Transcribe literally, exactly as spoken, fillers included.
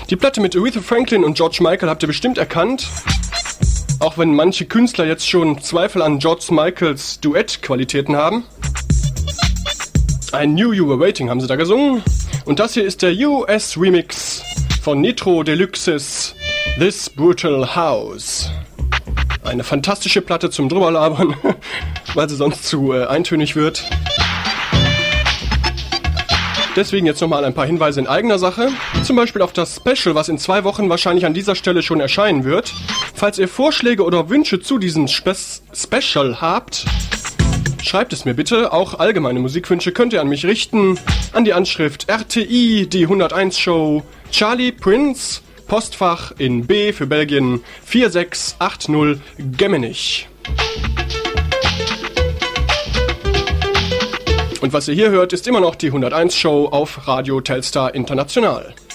Die Platte mit Aretha Franklin und George Michael habt ihr bestimmt erkannt. Auch wenn manche Künstler jetzt schon Zweifel an George Michaels Duettqualitäten haben. I Knew You Were Waiting haben sie da gesungen. Und das hier ist der U S-Remix von Nitro Deluxes This Brutal House. Eine fantastische Platte zum Drüberlabern, weil sie sonst zu äh, eintönig wird. Deswegen jetzt nochmal ein paar Hinweise in eigener Sache. Zum Beispiel auf das Special, was in zwei Wochen wahrscheinlich an dieser Stelle schon erscheinen wird. Falls ihr Vorschläge oder Wünsche zu diesem Spe- Special habt, schreibt es mir bitte. Auch allgemeine Musikwünsche könnt ihr an mich richten. An die Anschrift R T I, die hunderteins Show, Charlie Prince, Postfach in B für Belgien vier sechs acht null Gemmenich. Und was ihr hier hört, ist immer noch die hunderteins Show auf Radio Telstar International.